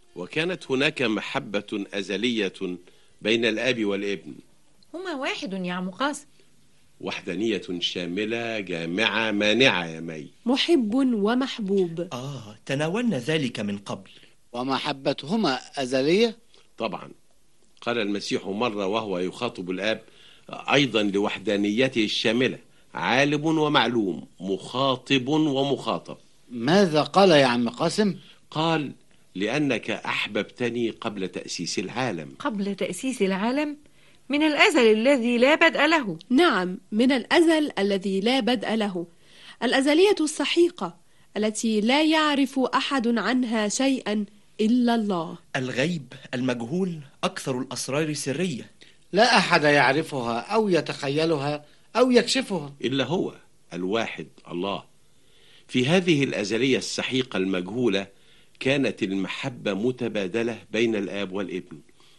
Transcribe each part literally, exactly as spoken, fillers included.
وكانت هناك محبة أزلية بين الآب والابن. هما واحد يا عم قاسم. وحدانية شاملة جامعة مانعة يا مي. محب ومحبوب. آه تناولنا ذلك من قبل. ومحبتهما أزلية؟ طبعا. قال المسيح مرة وهو يخاطب الآب أيضا لوحدانيته الشاملة: عالم ومعلوم، مخاطب ومخاطب. ماذا قال يا عم قاسم؟ قال: لأنك أحببتني قبل تأسيس العالم. قبل تأسيس العالم؟ من الأزل الذي لا بدء له. نعم، من الأزل الذي لا بدء له، الأزلية السحيقة التي لا يعرف أحد عنها شيئا إلا الله. الغيب المجهول أكثر الأسرار سرية، لا أحد يعرفها أو يتخيلها أو يكشفها إلا هو الواحد الله. في هذه الأزلية السحيقة المجهولة كانت المحبة متبادلة بين الآب والابن.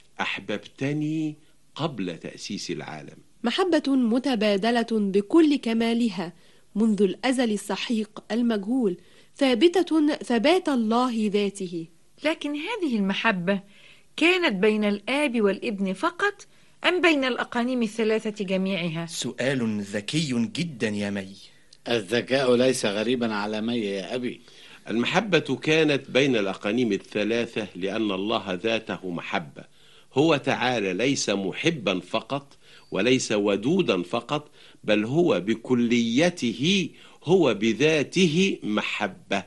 أحببتني قبل تأسيس العالم. محبة متبادلة بكل كمالها منذ الأزل السحيق المجهول، ثابتة ثبات الله ذاته. لكن هذه المحبة كانت بين الآب والابن فقط أم بين الأقانيم الثلاثة جميعها؟ سؤال ذكي جدا يا مي. الذكاء ليس غريبا على مي يا أبي. المحبة كانت بين الأقانيم الثلاثة لأن الله ذاته محبة. هو تعالى ليس محبا فقط وليس ودودا فقط، بل هو بكليته، هو بذاته محبة،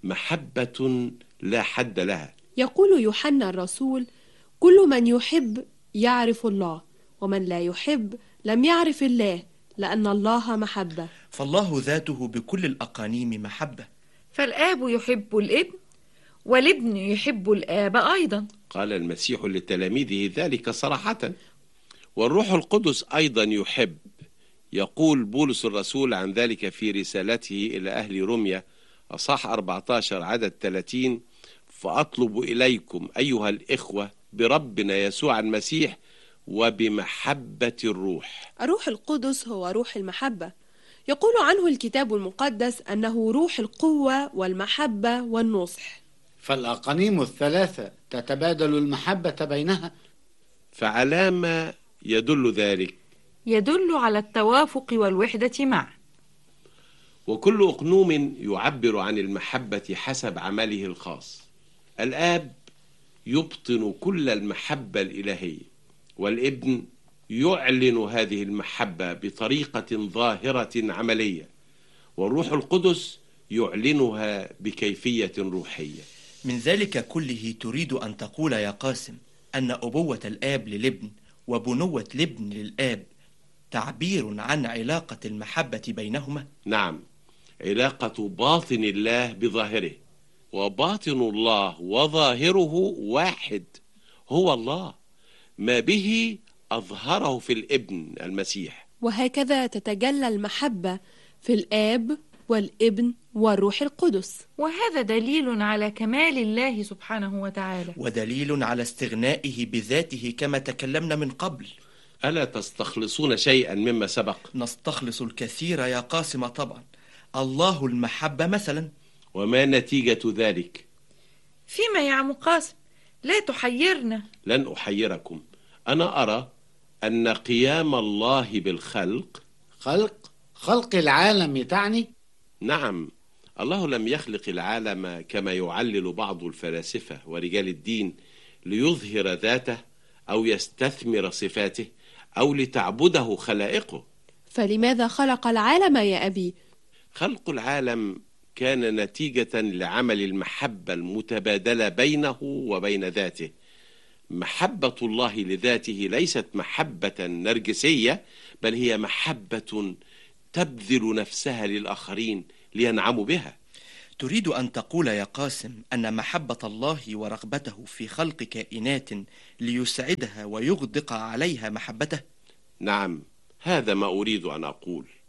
محبة لا حد لها. يقول يوحنا الرسول: كل من يحب يعرف الله، ومن لا يحب لم يعرف الله، لأن الله محبة. فالله ذاته بكل الأقانيم محبة. فالآب يحب الابن والابن يحب الآب أيضا. قال المسيح لتلاميذه ذلك صراحة. والروح القدس أيضا يحب. يقول بولس الرسول عن ذلك في رسالته إلى أهل روميا أصحاح أربعة عشر عدد ثلاثين: فأطلب إليكم أيها الإخوة بربنا يسوع المسيح وبمحبة الروح. الروح القدس هو روح المحبة. يقول عنه الكتاب المقدس أنه روح القوة والمحبة والنصح. فالأقانيم الثلاثة تتبادل المحبة بينها. فعلى ما يدل ذلك؟ يدل على التوافق والوحدة معا. وكل أقنوم يعبر عن المحبة حسب عمله الخاص. الآب يبطن كل المحبة الإلهية، والابن يعلن هذه المحبة بطريقة ظاهرة عملية، والروح القدس يعلنها بكيفية روحية. من ذلك كله تريد أن تقول يا قاسم أن أبوة الآب للابن وبنوة الابن للآب تعبير عن علاقة المحبة بينهما؟ نعم، علاقة باطن الله بظاهره، وباطن الله وظاهره واحد، هو الله، ما به أظهره في الابن المسيح. وهكذا تتجلى المحبة في الآب والابن والروح القدس. وهذا دليل على كمال الله سبحانه وتعالى، ودليل على استغنائه بذاته كما تكلمنا من قبل. ألا تستخلصون شيئا مما سبق؟ نستخلص الكثير يا قاسم طبعا. الله المحبة مثلا. وما نتيجة ذلك؟ فيما يا عم قاسم؟ لا تحيرنا. لن أحيركم. أنا أرى أن قيام الله بالخلق. خلق؟ خلق العالم تعني؟ نعم، الله لم يخلق العالم كما يعلل بعض الفلاسفة ورجال الدين ليظهر ذاته أو يستثمر صفاته أو لتعبده خلائقه. فلماذا خلق العالم يا أبي؟ خلق العالم كان نتيجة لعمل المحبة المتبادلة بينه وبين ذاته. محبة الله لذاته ليست محبة نرجسية، بل هي محبة تبذل نفسها للآخرين لينعموا بها. تريد أن تقول يا قاسم أن محبة الله ورغبته في خلق كائنات ليسعدها ويغدق عليها محبته؟ نعم، هذا ما أريد أن أقول.